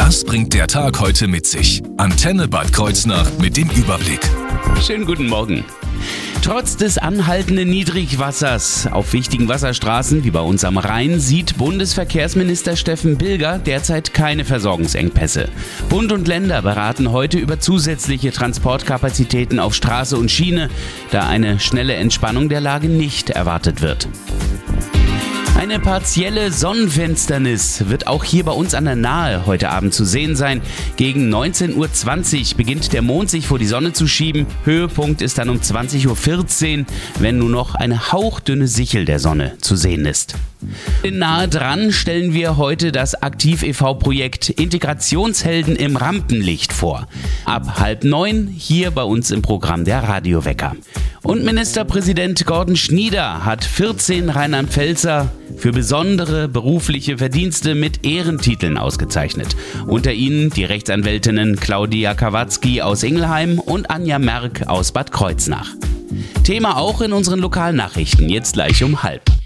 Was bringt der Tag heute mit sich? Antenne Bad Kreuznach mit dem Überblick. Schönen guten Morgen. Trotz des anhaltenden Niedrigwassers auf wichtigen Wasserstraßen wie bei uns am Rhein sieht Bundesverkehrsminister Steffen Bilger derzeit keine Versorgungsengpässe. Bund und Länder beraten heute über zusätzliche Transportkapazitäten auf Straße und Schiene, da eine schnelle Entspannung der Lage nicht erwartet wird. Eine partielle Sonnenfinsternis wird auch hier bei uns an der Nahe heute Abend zu sehen sein. Gegen 19:20 Uhr beginnt der Mond sich vor die Sonne zu schieben. Höhepunkt ist dann um 20:14 Uhr, wenn nur noch eine hauchdünne Sichel der Sonne zu sehen ist. Nahe dran stellen wir heute das Aktiv e.V.-Projekt Integrationshelden im Rampenlicht vor. Ab 8:30 hier bei uns im Programm der Radiowecker. Und Ministerpräsident Gordon Schnieder hat 14 Rheinland-Pfälzer für besondere berufliche Verdienste mit Ehrentiteln ausgezeichnet. Unter ihnen die Rechtsanwältinnen Claudia Kawatzki aus Ingelheim und Anja Merck aus Bad Kreuznach. Thema auch in unseren Lokalnachrichten, jetzt gleich um 12:30.